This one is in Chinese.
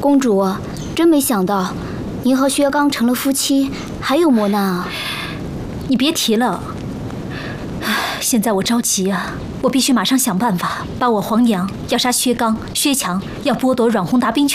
公主，真没想到，您和薛刚成了夫妻，还有磨难啊！ 你别提了，现在我着急啊！我必须马上想办法把我黄娘要杀薛刚、薛强，要剥夺阮宏达兵权